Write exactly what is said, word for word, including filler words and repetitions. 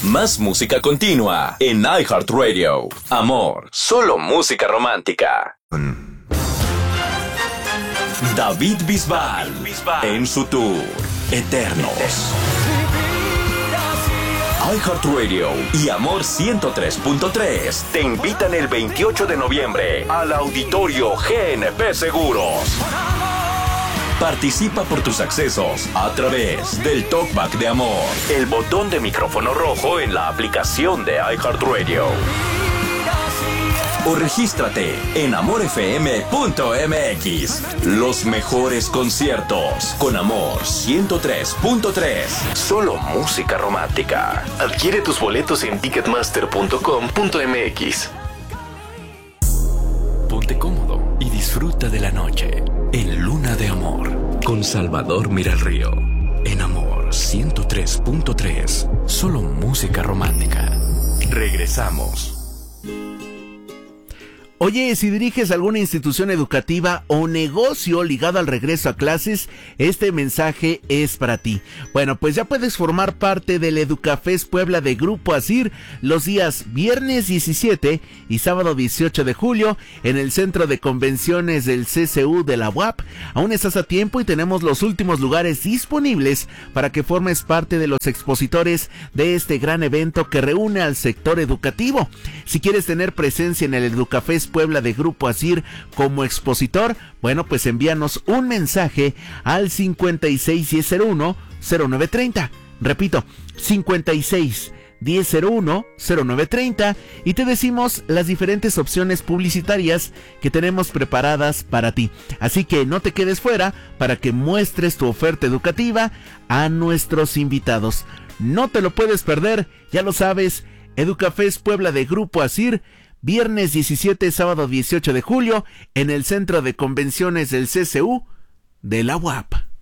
Más música continua en iHeartRadio. Amor, solo música romántica. David Bisbal, en su tour Eternos. iHeartRadio y Amor ciento tres punto tres te invitan el veintiocho de noviembre al Auditorio G N P Seguros. Participa por tus accesos a través del Talkback de Amor, el botón de micrófono rojo en la aplicación de iHeartRadio. O regístrate en amor f m punto m x. Los mejores conciertos con Amor ciento tres punto tres. Solo música romántica. Adquiere tus boletos en ticketmaster punto com punto m x. Ponte cómodo y disfruta de la noche en Luna de Amor con Salvador Miralrío. En Amor ciento tres punto tres. Solo música romántica. Regresamos. Oye, si diriges alguna institución educativa o negocio ligado al regreso a clases, este mensaje es para ti. Bueno, pues ya puedes formar parte del Educafest Puebla de Grupo Asir los días viernes diecisiete y sábado dieciocho de julio en el Centro de Convenciones del C C U de la U A P. Aún estás a tiempo y tenemos los últimos lugares disponibles para que formes parte de los expositores de este gran evento que reúne al sector educativo. Si quieres tener presencia en el Educafest Puebla de Grupo Asir como expositor, bueno, pues envíanos un mensaje al cincuenta y seis diez cero uno cero nueve treinta. Repito, cincuenta y seis diez cero uno cero nueve treinta y te decimos las diferentes opciones publicitarias que tenemos preparadas para ti. Así que no te quedes fuera para que muestres tu oferta educativa a nuestros invitados. No te lo puedes perder, ya lo sabes, Educafest Puebla de Grupo Asir, viernes diecisiete, sábado dieciocho de julio, en el Centro de Convenciones del C C U de la U A P.